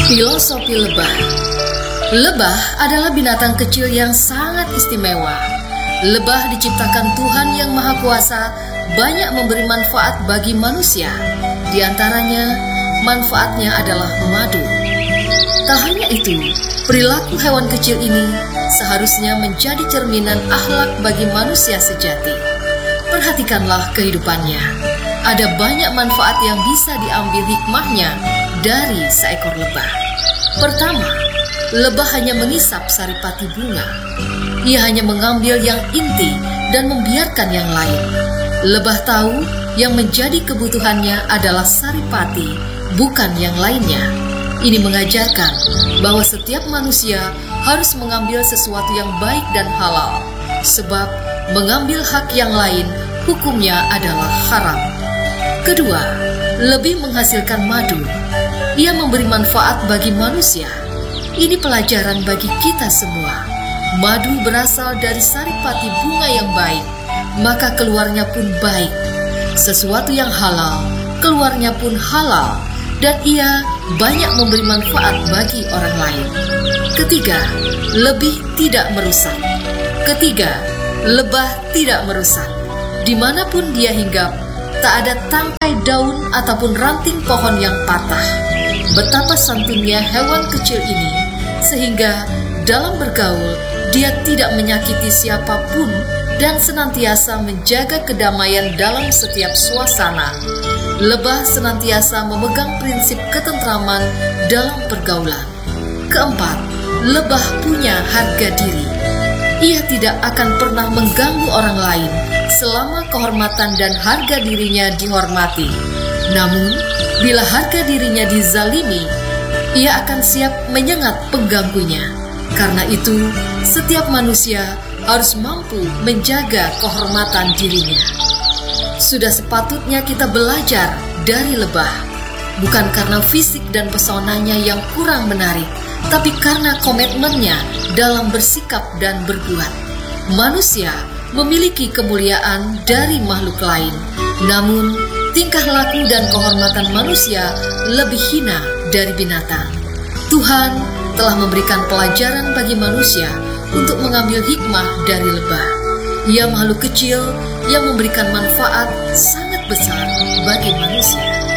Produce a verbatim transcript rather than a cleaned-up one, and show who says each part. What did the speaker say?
Speaker 1: Filosofi lebah. Lebah adalah binatang kecil yang sangat istimewa. Lebah diciptakan Tuhan yang Maha Kuasa, banyak memberi manfaat bagi manusia. Di antaranya, manfaatnya adalah madu. Tak hanya itu, perilaku hewan kecil ini seharusnya menjadi cerminan akhlak bagi manusia sejati. Perhatikanlah kehidupannya. Ada banyak manfaat yang bisa diambil hikmahnya dari seekor lebah. Pertama, lebah hanya mengisap saripati bunga. Ia hanya mengambil yang inti dan membiarkan yang lain. Lebah tahu yang menjadi kebutuhannya adalah saripati, bukan yang lainnya. Ini mengajarkan bahwa setiap manusia harus mengambil sesuatu yang baik dan halal, sebab mengambil hak yang lain hukumnya adalah haram. Kedua, lebih menghasilkan madu. Ia memberi manfaat bagi manusia. Ini pelajaran bagi kita semua. Madu berasal dari saripati bunga yang baik, maka keluarnya pun baik. Sesuatu yang halal, keluarnya pun halal, dan ia banyak memberi manfaat bagi orang lain. Ketiga, lebih tidak merusak. Ketiga, lebah tidak merusak. Dimanapun dia hinggap, tak ada tangkai daun ataupun ranting pohon yang patah. Betapa santunnya hewan kecil ini, sehingga dalam bergaul dia tidak menyakiti siapapun dan senantiasa menjaga kedamaian dalam setiap suasana. Lebah senantiasa memegang prinsip ketentraman dalam pergaulan. Keempat, lebah punya harga diri. Ia tidak akan pernah mengganggu orang lain selama kehormatan dan harga dirinya dihormati. Namun, bila harga dirinya dizalimi, ia akan siap menyengat pengganggunya. Karena itu, setiap manusia harus mampu menjaga kehormatan dirinya. Sudah sepatutnya kita belajar dari lebah, bukan karena fisik dan pesonanya yang kurang menarik, tapi karena komitmennya dalam bersikap dan berbuat. Manusia memiliki kemuliaan dari makhluk lain, namun tingkah laku dan kehormatan manusia lebih hina dari binatang. Tuhan telah memberikan pelajaran bagi manusia untuk mengambil hikmah dari lebah. Ia makhluk kecil yang memberikan manfaat sangat besar bagi manusia.